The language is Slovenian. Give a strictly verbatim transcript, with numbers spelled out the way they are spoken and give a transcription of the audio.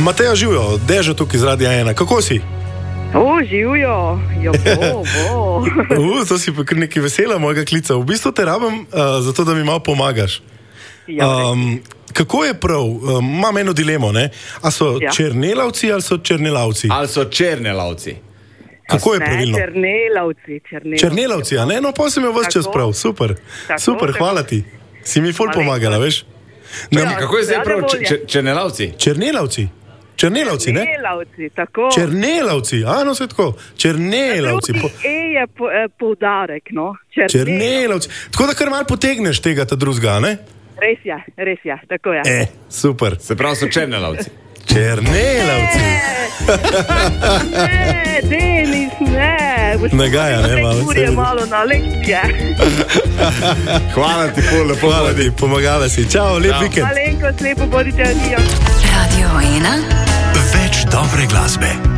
Mateja, živijo, Dežo tukaj iz Radia ena. Kako si? O, živijo, jo bo, bo. Uh, to si pa kar nekaj vesela mojega klica. V bistvu te rabim uh, zato, da mi malo pomagaš. Um, kako je prav? Um, imam eno dilemo, ne? A so ja. černelavci ali so černelavci? Ali so černelavci? Kako je Ne, pravilno? černelavci, černelavci. Černelavci, a ne? No, pa sem jo vas čas prav. Super, Tako, super, tako. hvala ti. Si mi ful Hvala pomagala, lepa. veš? Ne, Ja. Kako je zdaj Rade prav? volje. Če- Černelavci? černelavci. Černelavci, ne? Černelavci, tako. Černelavci, a no se tako. Černelavci. Po, Drugi E je po, eh, poudarek, no. černelavci. Tako da kar malo potegneš tega ta drugega, ne? Res je, res je, tako je. E, super. Se pravi, so černelavci. Černelavci. Ne, Denis, ne. Boš Nagaja, ne, potem malo nek ur je se- malo na lekcije. Hvala ti, ful, lepo. Hvala ti, pomagala si. Čau, lep vikend. Malenkost, lepo bodite, adijo. Radio ena. Več dobre glasbe.